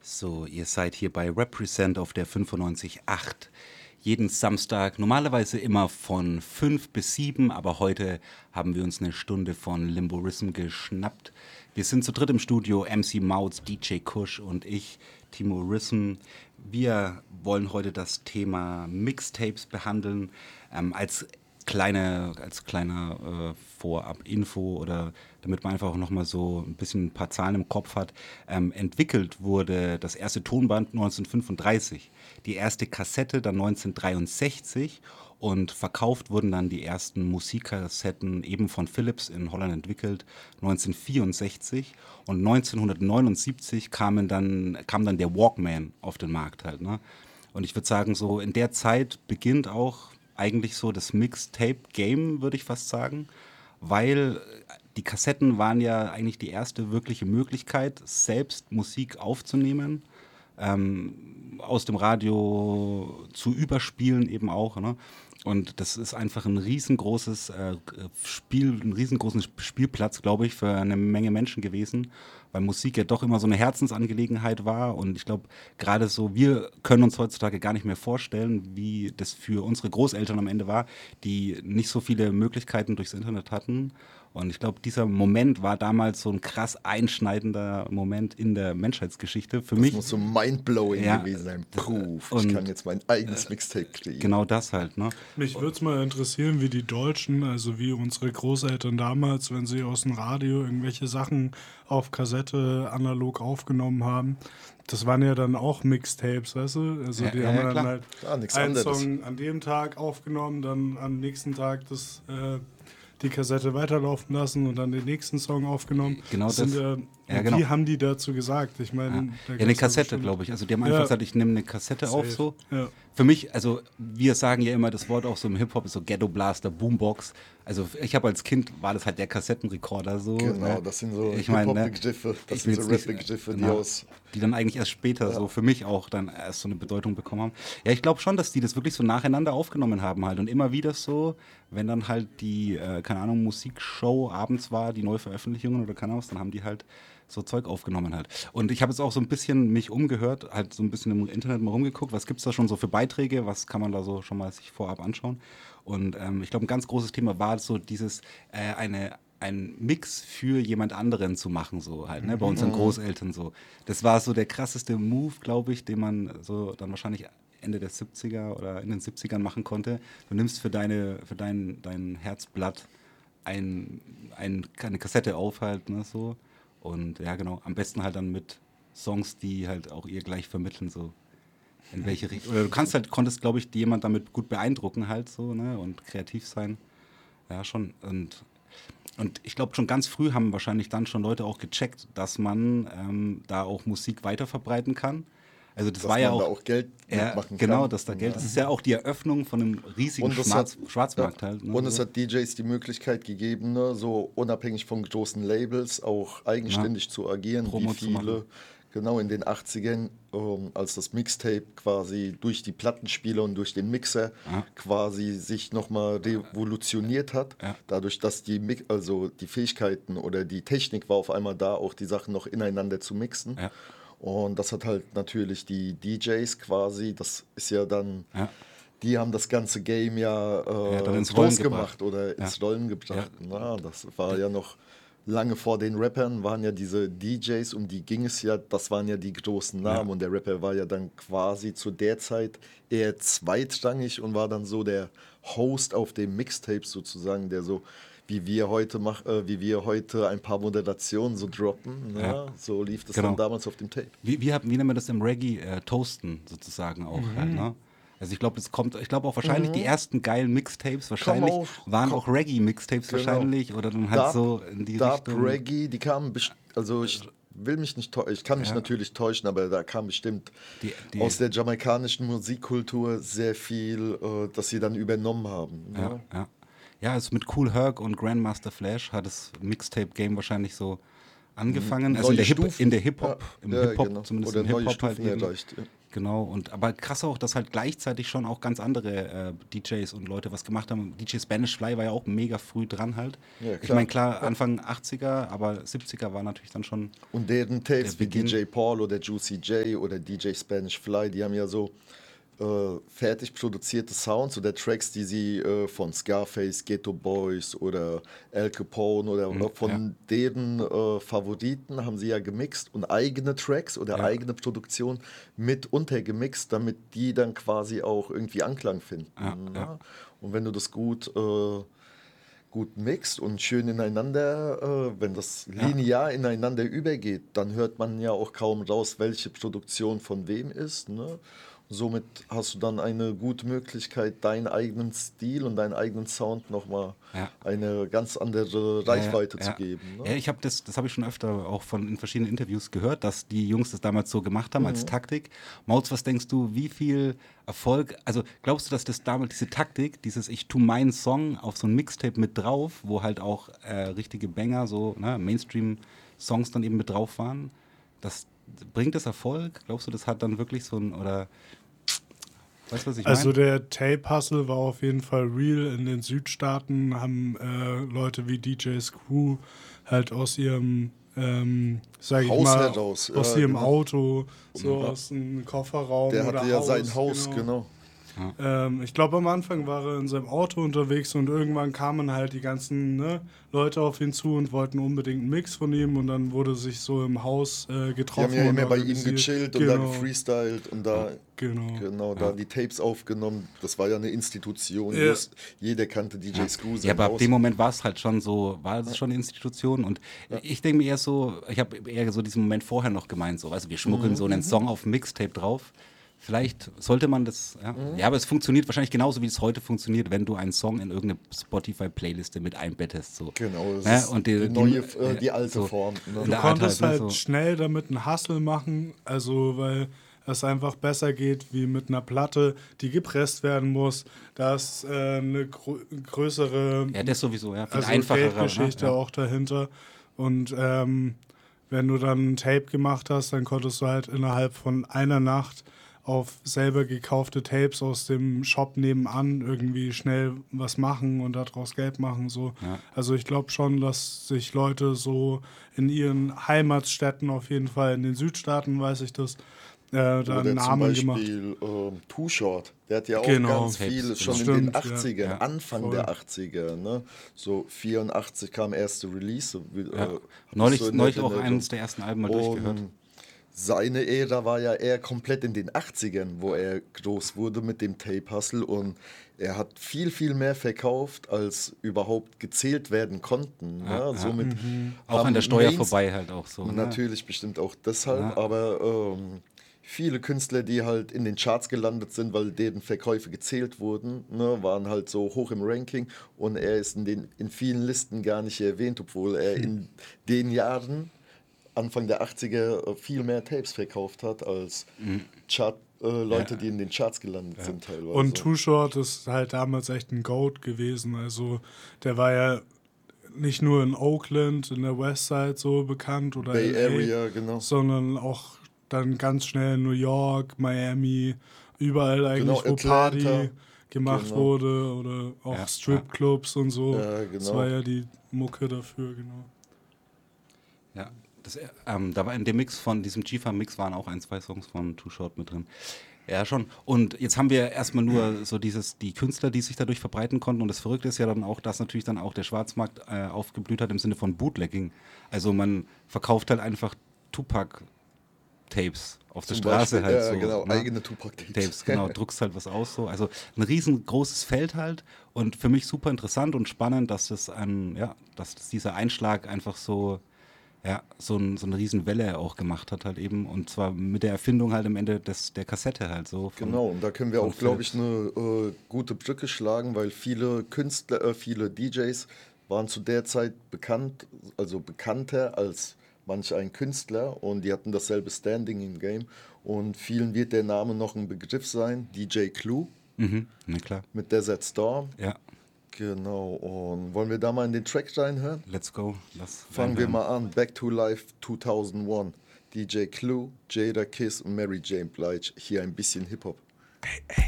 So, ihr seid hier bei Represent auf der 95.8. Jeden Samstag, normalerweise immer von 5 bis 7, aber heute haben wir uns eine Stunde von Limborism geschnappt. Wir sind zu dritt im Studio, MC Mautz, DJ Kush und ich, Timo Rism. Wir wollen heute das Thema Mixtapes behandeln. Als kleiner Vorab-Info oder damit man einfach auch nochmal so ein paar Zahlen im Kopf hat, entwickelt wurde das erste Tonband 1935, die erste Kassette dann 1963 und verkauft wurden dann die ersten Musikkassetten eben von Philips in Holland entwickelt 1964 und 1979 kam dann der Walkman auf den Markt halt, ne? Und ich würde sagen, so in der Zeit beginnt auch eigentlich so das Mixtape-Game, würde ich fast sagen, weil die Kassetten waren ja eigentlich die erste wirkliche Möglichkeit, selbst Musik aufzunehmen, aus dem Radio zu überspielen eben auch, ne? Und das ist einfach ein riesengroßes einen riesengroßen Spielplatz, glaube ich, für eine Menge Menschen gewesen, weil Musik ja doch immer so eine Herzensangelegenheit war. Und ich glaube, gerade so, wir können uns heutzutage gar nicht mehr vorstellen, wie das für unsere Großeltern am Ende war, die nicht so viele Möglichkeiten durchs Internet hatten. Und ich glaube, dieser Moment war damals so ein krass einschneidender Moment in der Menschheitsgeschichte. Für mich Das muss so mindblowing ja, gewesen sein. Puh, ich und kann jetzt mein eigenes Mixtape kriegen. genau das halt, ne? Mich würde es mal interessieren, wie die Deutschen, also wie unsere Großeltern damals, wenn sie aus dem Radio irgendwelche Sachen auf Kassette analog aufgenommen haben. Das waren ja dann auch Mixtapes, weißt du? Also die haben dann klar. halt nichts einen anderes. Song an dem Tag aufgenommen, dann am nächsten Tag die Kassette weiterlaufen lassen und dann den nächsten Song aufgenommen. Genau das. Genau. Wie haben die dazu gesagt? Ich meine, eine Kassette, glaube ich. Also die haben einfach gesagt, ich nehme eine Kassette auf so. Ja. Für mich, also wir sagen ja immer, das Wort auch so im Hip-Hop ist so Ghetto Blaster, Boombox. Also ich habe als Kind, war das halt der Kassettenrekorder so. Genau, das sind so Hip-Hop-Begriffe, das sind so Rap-Begriffe, die dann eigentlich erst später so für mich auch dann erst so eine Bedeutung bekommen haben. Ja, ich glaube schon, dass die das wirklich so nacheinander aufgenommen haben halt und immer wieder so, wenn dann halt die, keine Ahnung, Musikshow abends war, die Neuveröffentlichungen oder keine Ahnung was, dann haben die halt so Zeug aufgenommen halt. Und ich habe jetzt auch so ein bisschen mich umgehört, halt so ein bisschen im Internet mal rumgeguckt, was gibt es da schon so für Beiträge, was kann man da so schon mal sich vorab anschauen. Und ich glaube, ein ganz großes Thema war so dieses, ein Mix für jemand anderen zu machen, so halt, ne, bei unseren Großeltern so. Das war so der krasseste Move, glaube ich, den man so dann wahrscheinlich Ende der 70er oder in den 70ern machen konnte. Du nimmst für dein Herzblatt eine Kassette auf halt, ne, so. Und ja, genau, am besten halt dann mit Songs, die halt auch ihr gleich vermitteln, so in welche Richtung. Oder du konntest, glaube ich, jemand damit gut beeindrucken halt so, ne, und kreativ sein. Ja, schon. Und ich glaube, schon ganz früh haben wahrscheinlich dann schon Leute auch gecheckt, dass man da auch Musik weiterverbreiten kann. Also das war ja auch, da auch Geld mitmachen genau, kann. dass da Geld, das ist ja auch die Eröffnung von einem riesigen Schwarzmarkt halt. Ne? Und es hat DJs die Möglichkeit gegeben, ne, so unabhängig von großen Labels auch eigenständig zu agieren, Promo wie viele, genau in den 80ern, als das Mixtape quasi durch die Plattenspieler und durch den Mixer quasi sich nochmal revolutioniert hat, dadurch, dass die Fähigkeiten oder die Technik war auf einmal da, auch die Sachen noch ineinander zu mixen. Ja. Und das hat halt natürlich die DJs quasi, das ist ja dann, die haben das ganze Game dann ins groß gemacht oder ins Rollen gebracht. Ja. Na, das war ja noch lange vor den Rappern, waren ja diese DJs, um die ging es ja, das waren ja die großen Namen und der Rapper war ja dann quasi zu der Zeit eher zweitrangig und war dann so der Host auf dem Mixtape sozusagen, der so wie wir heute ein paar Moderationen so droppen. Ja. So lief das dann damals auf dem Tape. Wie nennen wir das im Reggae? Toasten sozusagen auch. Halt, ne? Also ich glaube, auch wahrscheinlich die ersten geilen Mixtapes waren auch Reggae-Mixtapes wahrscheinlich oder dann halt so in die Richtung. Reggae, die kamen, also ich will mich nicht täuschen, ich kann mich natürlich täuschen, aber da kam bestimmt aus der jamaikanischen Musikkultur sehr viel, das sie dann übernommen haben. Ja. Ja, also mit Kool Herc und Grandmaster Flash hat das Mixtape-Game wahrscheinlich so angefangen. Also in der Hip-Hop, genau. zumindest oder im Hip-Hop Stufen halt eben. erreicht. Ja. Genau, aber krass auch, dass halt gleichzeitig schon auch ganz andere DJs und Leute was gemacht haben. DJ Spanish Fly war ja auch mega früh dran halt. Ja, Ich meine, klar. klar, Anfang 80er, aber 70er war natürlich dann schon Und deren der Tapes wie Beginn. DJ Paul oder Juicy J oder DJ Spanish Fly, die haben ja so fertig produzierte Sounds oder Tracks, die sie von Scarface, Ghetto Boys oder Al Capone oder von deren Favoriten haben sie ja gemixt und eigene Tracks oder Ja. eigene Produktion mit untergemixt, damit die dann quasi auch irgendwie Anklang finden. Ja, Ne? ja. Und wenn du das gut mixt und schön ineinander, wenn das linear ineinander übergeht, dann hört man ja auch kaum raus, welche Produktion von wem ist. Ne? Somit hast du dann eine gute Möglichkeit, deinen eigenen Stil und deinen eigenen Sound nochmal Ja. eine ganz andere Reichweite zu geben. Ne? Ja, das habe ich schon öfter auch in verschiedenen Interviews gehört, dass die Jungs das damals so gemacht haben als Taktik. Mautz, was denkst du, wie viel Erfolg, also glaubst du, dass das damals diese Taktik, ich tue meinen Song auf so ein Mixtape mit drauf, wo halt auch richtige Banger, so Mainstream-Songs dann eben mit drauf waren, bringt das Erfolg? Glaubst du, das hat dann wirklich oder weißt du, was ich meine? Also der Tape-Hustle war auf jeden Fall real. In den Südstaaten haben Leute wie DJ Screw halt aus ihrem, sag ich Haus mal, heraus, aus ja, ihrem genau. Auto, so aus dem Kofferraum Der oder hatte ja Haus, sein Haus, genau. Ich glaube, am Anfang war er in seinem Auto unterwegs und irgendwann kamen halt die ganzen Leute auf ihn zu und wollten unbedingt einen Mix von ihm und dann wurde sich so im Haus Die getroffen. haben ja und immer bei ihm organisiert. gechillt und da gefreestylt und da Genau. die Tapes aufgenommen. Das war ja eine Institution. Ja. Jeder kannte DJ Screw. Ja, aber ab Haus. dem Moment war es halt schon so, war es schon eine Institution und ich denke mir eher so, ich habe eher so diesen Moment vorher noch gemeint, so, weißt du, wir schmuggeln so einen Song auf Mixtape drauf. Vielleicht sollte man das, ja, aber es funktioniert wahrscheinlich genauso, wie es heute funktioniert, wenn du einen Song in irgendeine Spotify-Playliste mit einbettest. So. Genau, das Ja, ist und die alte so Form. Ne? in Du der konntest Art halt, halt ne, so. schnell damit einen Hustle machen, also weil es einfach besser geht wie mit einer Platte, die gepresst werden muss. Da ist eine größere Ja, das sowieso, ja, viel also einfacher. Geldgeschichte auch dahinter. Und wenn du dann ein Tape gemacht hast, dann konntest du halt innerhalb von einer Nacht auf selber gekaufte Tapes aus dem Shop nebenan irgendwie schnell was machen und daraus Geld machen. So. Ja. Also ich glaube schon, dass sich Leute so in ihren Heimatstädten, auf jeden Fall in den Südstaaten, weiß ich das, da Oder einen zum Namen gemacht. Beispiel Too Short. Der hat ja auch Genau. ganz viel Tapes, schon genau. in den Stimmt, ja. 80ern, Ja. Anfang Voll. der 80er. Ne? So 84 kam erste Release. Ja. Hast Neulich du in auch Erinnerung? eines der ersten Alben mal durchgehört. Seine Ära war ja eher komplett in den 80ern, wo er groß wurde mit dem Tape-Hustle und er hat viel, viel mehr verkauft, als überhaupt gezählt werden konnten. Ja, Ne? Somit Auch haben an der Steuer Mainst- vorbei halt auch so. Ne? Natürlich bestimmt auch deshalb, Ja. aber viele Künstler, die halt in den Charts gelandet sind, weil deren Verkäufe gezählt wurden, ne, waren halt so hoch im Ranking und er ist in vielen Listen gar nicht erwähnt, obwohl er in den Jahren, Anfang der 80er, viel mehr Tapes verkauft hat als Leute, die in den Charts gelandet sind teilweise. Und Too Short ist halt damals echt ein Goat gewesen. Also der war ja nicht nur in Oakland, in der Westside so bekannt oder Bay LA, Area, genau. sondern auch dann ganz schnell in New York, Miami, überall eigentlich, Genau, wo Party Atlanta. gemacht Genau. wurde oder auch Ja, Stripclubs und so. Ja, Das genau. war ja die Mucke dafür, genau. Ja, da war in dem Mix von diesem G-Funk-Mix waren auch 2 Songs von Too Short mit drin. Ja, schon. Und jetzt haben wir erstmal nur so die Künstler, die sich dadurch verbreiten konnten. Und das Verrückte ist ja dann auch, dass natürlich dann auch der Schwarzmarkt aufgeblüht hat im Sinne von Bootlegging. Also man verkauft halt einfach Tupac-Tapes auf der Zum Straße Beispiel, halt so. genau, ne? eigene Tupac-Tapes. Tapes, genau, druckst halt was aus so. Also ein riesengroßes Feld halt und für mich super interessant und spannend, dass dass dieser Einschlag einfach so, so eine Riesenwelle auch gemacht hat halt eben und zwar mit der Erfindung halt am Ende der Kassette halt so. Genau, und da können wir von auch, glaube ich, Philips. eine gute Brücke schlagen, weil viele Künstler, viele DJs waren zu der Zeit bekannt, also bekannter als manch ein Künstler und die hatten dasselbe Standing im Game und vielen wird der Name noch ein Begriff sein, DJ Clue Na klar. mit Desert Storm. Ja, Genau, und wollen wir da mal in den Track reinhören? let's go. Fangen wir mal an, Back to Life 2001, DJ Clue, Jada Kiss und Mary J. Blige. Hier ein bisschen Hip-Hop.